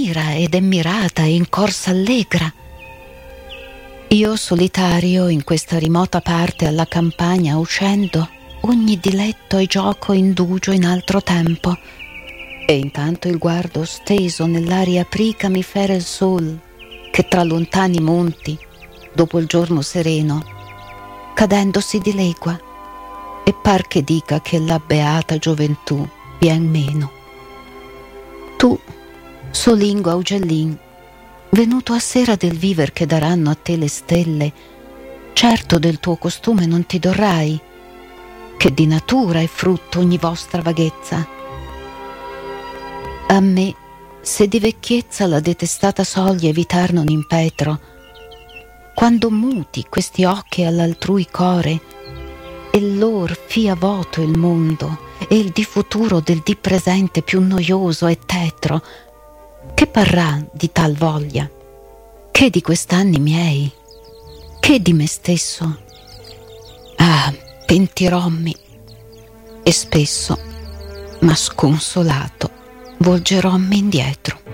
mira ed è mirata e in corsa allegra. Io solitario in questa rimota parte alla campagna uscendo, ogni diletto e gioco indugio in altro tempo, e intanto il guardo steso nell'aria aprica mi fere il sol, che tra lontani monti, dopo il giorno sereno, cadendo si dilegua, e par che dica che la beata gioventù vien meno. Tu, solingo augellin, venuto a sera del viver che daranno a te le stelle, certo del tuo costume non ti dorrai, che di natura è frutto ogni vostra vaghezza. A me, se di vecchiezza la detestata soglia evitar non impetro, quando muti questi occhi all'altrui core, e lor fia voto il mondo, e il di futuro del di presente più noioso e tetro, che parrà di tal voglia? Che di quest'anni miei? Che di me stesso? Ah, pentirommi, e spesso, ma sconsolato, volgerommi indietro.